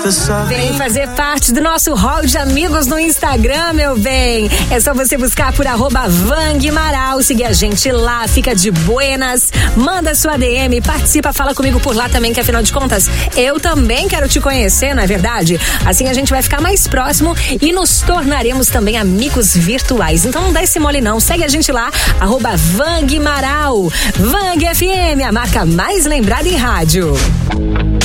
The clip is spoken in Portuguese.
Vem fazer parte do nosso hall de amigos no Instagram, meu bem. É só você buscar por @Vanguimaral, seguir a gente lá, fica de buenas, manda sua DM, participa, fala comigo por lá também, que afinal de contas, eu também quero te conhecer, não é verdade? Assim a gente vai ficar mais próximo e nos tornaremos também amigos virtuais. Então não dá esse mole não, segue a gente lá, @Vanguimaral. Vang FM, a marca mais lembrada em rádio.